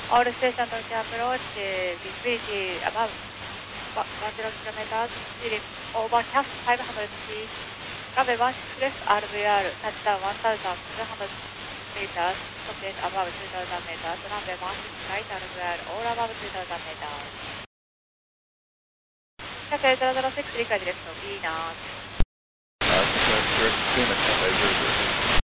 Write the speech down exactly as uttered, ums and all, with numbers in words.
All station to approach, visibility above one zero kilometers, speed over cast five hundred feet, runway one six left R V R, touchdown one thousand seven hundred meters, rotate above two thousand meters, runway one six right R V R, all above two thousand meters. Cafe zero zero six, request direction B north. Uh, correct, Phoenix, zero zero six.